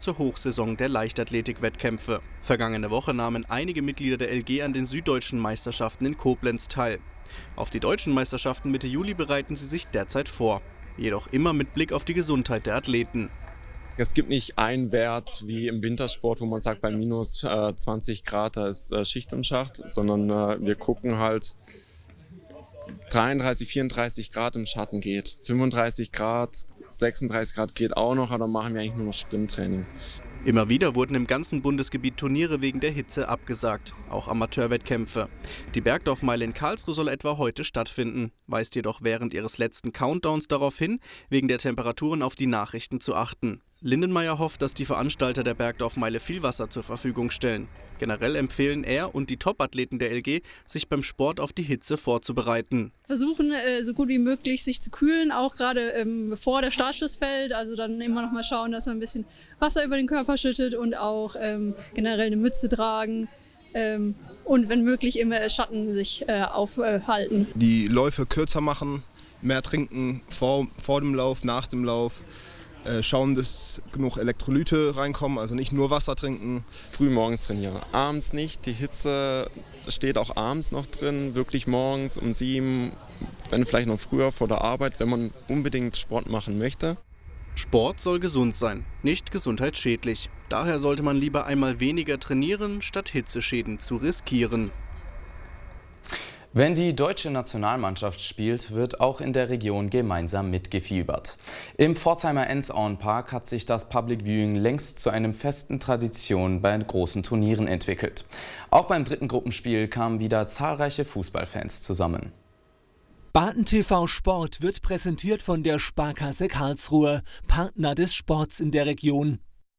zur Hochsaison der Leichtathletik-Wettkämpfe. Vergangene Woche nahmen einige Mitglieder der LG an den süddeutschen Meisterschaften in Koblenz teil. Auf die deutschen Meisterschaften Mitte Juli bereiten sie sich derzeit vor. Jedoch immer mit Blick auf die Gesundheit der Athleten. Es gibt nicht einen Wert wie im Wintersport, wo man sagt, bei minus 20 Grad, da ist Schicht im Schacht, sondern wir gucken halt, 33, 34 Grad im Schatten geht, 35 Grad, 36 Grad geht auch noch, aber dann machen wir eigentlich nur noch Sprinttraining. Immer wieder wurden im ganzen Bundesgebiet Turniere wegen der Hitze abgesagt, auch Amateurwettkämpfe. Die Bergdorfmeile in Karlsruhe soll etwa heute stattfinden, weist jedoch während ihres letzten Countdowns darauf hin, wegen der Temperaturen auf die Nachrichten zu achten. Lindenmeier hofft, dass die Veranstalter der Bergdorfmeile viel Wasser zur Verfügung stellen. Generell empfehlen er und die Top-Athleten der LG, sich beim Sport auf die Hitze vorzubereiten. Versuchen, so gut wie möglich sich zu kühlen, auch gerade bevor der Startschuss fällt. Also dann immer noch mal schauen, dass man ein bisschen Wasser über den Körper schüttet und auch generell eine Mütze tragen. Und wenn möglich im Schatten sich aufhalten. Die Läufe kürzer machen, mehr trinken vor dem Lauf, nach dem Lauf. Schauen, dass genug Elektrolyte reinkommen, also nicht nur Wasser trinken. Früh morgens trainieren, abends nicht. Die Hitze steht auch abends noch drin, wirklich morgens um 7, wenn vielleicht noch früher vor der Arbeit, wenn man unbedingt Sport machen möchte. Sport soll gesund sein, nicht gesundheitsschädlich. Daher sollte man lieber einmal weniger trainieren, statt Hitzeschäden zu riskieren. Wenn die deutsche Nationalmannschaft spielt, wird auch in der Region gemeinsam mitgefiebert. Im Pforzheimer Enzauenpark hat sich das Public Viewing längst zu einer festen Tradition bei großen Turnieren entwickelt. Auch beim dritten Gruppenspiel kamen wieder zahlreiche Fußballfans zusammen. BadenTV Sport wird präsentiert von der Sparkasse Karlsruhe, Partner des Sports in der Region.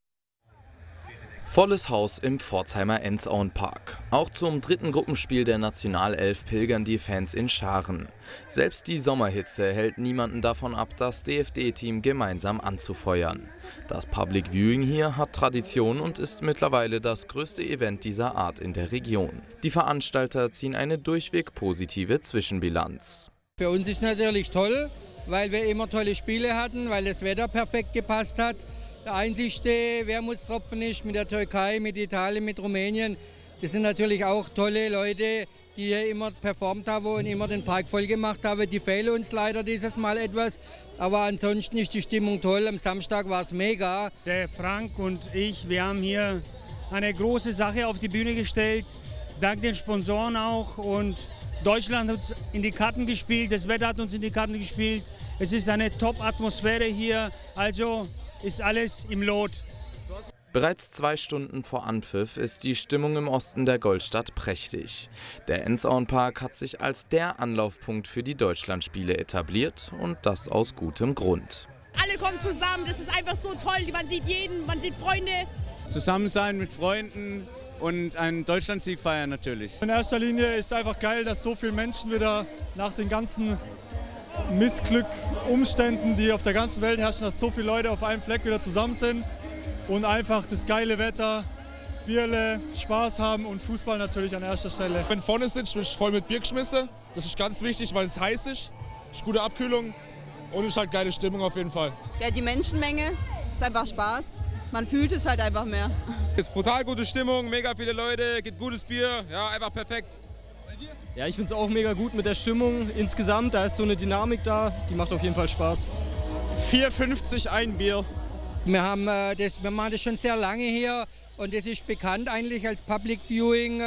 Volles Haus im Pforzheimer Enzauenpark. Auch zum dritten Gruppenspiel der Nationalelf pilgern die Fans in Scharen. Selbst die Sommerhitze hält niemanden davon ab, das DFD-Team gemeinsam anzufeuern. Das Public Viewing hier hat Tradition und ist mittlerweile das größte Event dieser Art in der Region. Die Veranstalter ziehen eine durchweg positive Zwischenbilanz. Für uns ist natürlich toll, weil wir immer tolle Spiele hatten, weil das Wetter perfekt gepasst hat. Der einzigste Wermutstropfen ist mit der Türkei, mit Italien, mit Rumänien. Das sind natürlich auch tolle Leute, die hier immer performt haben und immer den Park voll gemacht haben. Die fehlen uns leider dieses Mal etwas. Aber ansonsten ist die Stimmung toll. Am Samstag war es mega. Der Frank und ich, wir haben hier eine große Sache auf die Bühne gestellt. Dank den Sponsoren auch. Und Deutschland hat uns in die Karten gespielt. Das Wetter hat uns in die Karten gespielt. Es ist eine Top-Atmosphäre hier. Also ist alles im Lot. Bereits 2 Stunden vor Anpfiff ist die Stimmung im Osten der Goldstadt prächtig. Der Enzauenpark hat sich als der Anlaufpunkt für die Deutschlandspiele etabliert und das aus gutem Grund. Alle kommen zusammen, das ist einfach so toll, man sieht jeden, man sieht Freunde. Zusammen sein mit Freunden und einen Deutschlandsieg feiern natürlich. In erster Linie ist es einfach geil, dass so viele Menschen wieder nach den ganzen Missglück, Umständen, die auf der ganzen Welt herrschen, dass so viele Leute auf einem Fleck wieder zusammen sind und einfach das geile Wetter, Bierle, Spaß haben und Fußball natürlich an erster Stelle. Wenn vorne sitzt, bin ich voll mit Bier geschmissen. Das ist ganz wichtig, weil es heiß ist gute Abkühlung und ist halt geile Stimmung auf jeden Fall. Ja, die Menschenmenge ist einfach Spaß. Man fühlt es halt einfach mehr. Es ist brutal gute Stimmung, mega viele Leute, gibt gutes Bier, ja, einfach perfekt. Ja, ich finde es auch mega gut mit der Stimmung insgesamt. Da ist so eine Dynamik da, die macht auf jeden Fall Spaß. 4,50 ein Bier. Wir machen das schon sehr lange hier und das ist bekannt eigentlich als Public Viewing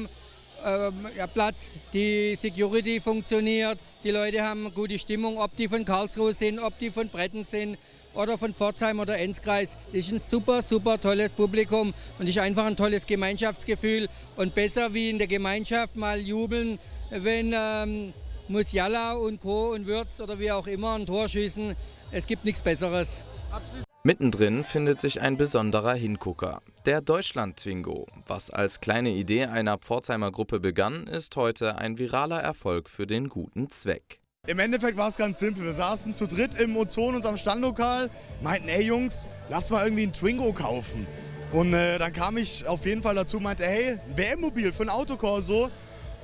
Platz. Die Security funktioniert, die Leute haben gute Stimmung, ob die von Karlsruhe sind, ob die von Bretten sind oder von Pforzheim oder Enzkreis. Das ist ein super, super tolles Publikum und ist einfach ein tolles Gemeinschaftsgefühl. Und besser wie in der Gemeinschaft mal jubeln, wenn Musiala und Co. und Würz oder wie auch immer ein Tor schießen. Es gibt nichts Besseres. Mittendrin findet sich ein besonderer Hingucker, der Deutschland-Twingo. Was als kleine Idee einer Pforzheimer Gruppe begann, ist heute ein viraler Erfolg für den guten Zweck. Im Endeffekt war es ganz simpel. Wir saßen zu dritt im Ozon, unserem Standlokal, meinten, ey Jungs, lass mal irgendwie einen Twingo kaufen. Und dann kam ich auf jeden Fall dazu, meinte, hey, WM-Mobil für ein Autokorso.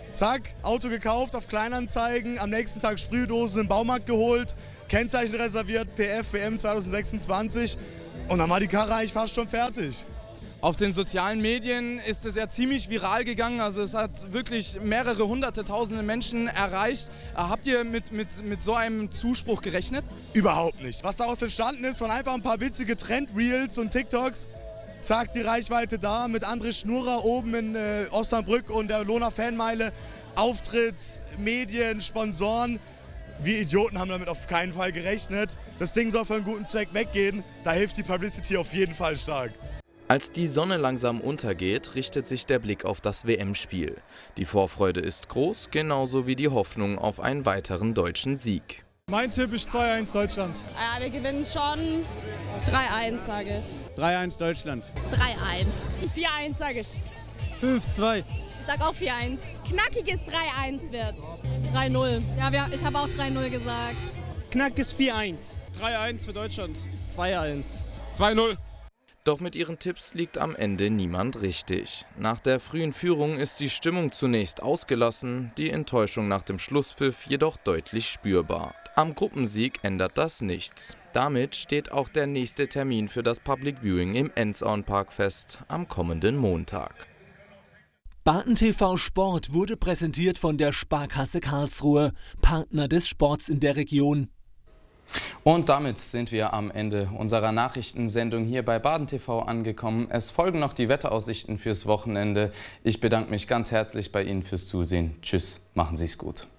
Zack, Auto gekauft, auf Kleinanzeigen, am nächsten Tag Sprühdosen im Baumarkt geholt, Kennzeichen reserviert, PF WM 2026 und dann war die Karre eigentlich fast schon fertig. Auf den sozialen Medien ist es ja ziemlich viral gegangen, also es hat wirklich mehrere hunderte, tausende Menschen erreicht. Habt ihr mit so einem Zuspruch gerechnet? Überhaupt nicht. Was daraus entstanden ist, von einfach ein paar witzige Trend-Reels und TikToks, zack, die Reichweite da, mit André Schnurrer oben in Osnabrück und der Lohner Fanmeile, Auftritts, Medien, Sponsoren. Wir Idioten haben damit auf keinen Fall gerechnet. Das Ding soll für einen guten Zweck weggehen, da hilft die Publicity auf jeden Fall stark. Als die Sonne langsam untergeht, richtet sich der Blick auf das WM-Spiel. Die Vorfreude ist groß, genauso wie die Hoffnung auf einen weiteren deutschen Sieg. Mein Tipp ist 2-1 Deutschland. Ja, wir gewinnen schon 3-1, sage ich. 3-1 Deutschland. 3-1. 4-1, sage ich. 5-2. Ich sag auch 4-1. Knackiges 3-1 wird. 3-0. Ja, ich habe auch 3-0 gesagt. Knackes 4-1. 3-1 für Deutschland. 2-1. 2-0. Doch mit ihren Tipps liegt am Ende niemand richtig. Nach der frühen Führung ist die Stimmung zunächst ausgelassen, die Enttäuschung nach dem Schlusspfiff jedoch deutlich spürbar. Am Gruppensieg ändert das nichts. Damit steht auch der nächste Termin für das Public Viewing im Enzauenpark fest, am kommenden Montag. BadenTV Sport wurde präsentiert von der Sparkasse Karlsruhe, Partner des Sports in der Region. Und damit sind wir am Ende unserer Nachrichtensendung hier bei BadenTV angekommen. Es folgen noch die Wetteraussichten fürs Wochenende. Ich bedanke mich ganz herzlich bei Ihnen fürs Zusehen. Tschüss, machen Sie es gut.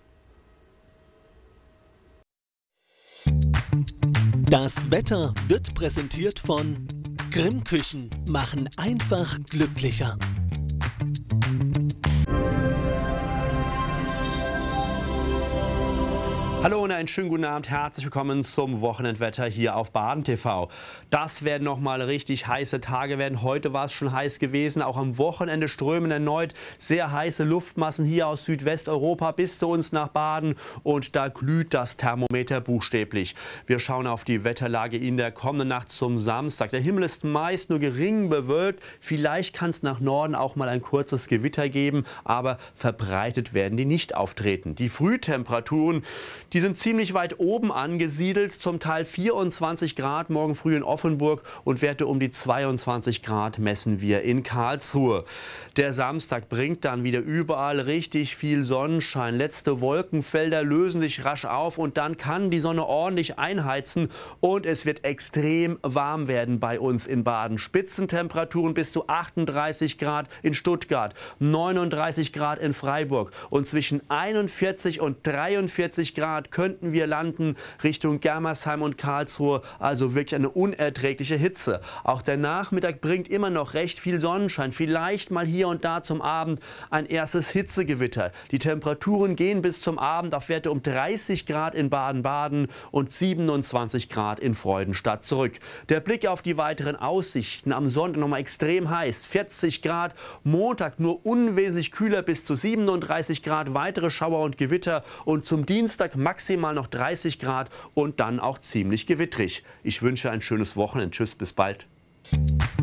Das Wetter wird präsentiert von Grimm Küchen, machen einfach glücklicher. Hallo und einen schönen guten Abend, herzlich willkommen zum Wochenendwetter hier auf BadenTV. Das werden nochmal richtig heiße Tage werden. Heute war es schon heiß gewesen, auch am Wochenende strömen erneut sehr heiße Luftmassen hier aus Südwesteuropa bis zu uns nach Baden und da glüht das Thermometer buchstäblich. Wir schauen auf die Wetterlage in der kommenden Nacht zum Samstag. Der Himmel ist meist nur gering bewölkt, vielleicht kann es nach Norden auch mal ein kurzes Gewitter geben, aber verbreitet werden die nicht auftreten. Die Frühtemperaturen, die sind ziemlich weit oben angesiedelt, zum Teil 24 Grad morgen früh in Offenburg und Werte um die 22 Grad messen wir in Karlsruhe. Der Samstag bringt dann wieder überall richtig viel Sonnenschein. Letzte Wolkenfelder lösen sich rasch auf und dann kann die Sonne ordentlich einheizen und es wird extrem warm werden bei uns in Baden. Spitzentemperaturen bis zu 38 Grad in Stuttgart, 39 Grad in Freiburg und zwischen 41 und 43 Grad könnten wir landen Richtung Germersheim und Karlsruhe, also wirklich eine unerträgliche Hitze. Auch der Nachmittag bringt immer noch recht viel Sonnenschein, vielleicht mal hier und da zum Abend ein erstes Hitzegewitter. Die Temperaturen gehen bis zum Abend auf Werte um 30 Grad in Baden-Baden und 27 Grad in Freudenstadt zurück. Der Blick auf die weiteren Aussichten: am Sonntag nochmal extrem heiß, 40 Grad, Montag nur unwesentlich kühler bis zu 37 Grad, weitere Schauer und Gewitter und zum Dienstag maximal noch 30 Grad und dann auch ziemlich gewittrig. Ich wünsche ein schönes Wochenende. Tschüss, bis bald.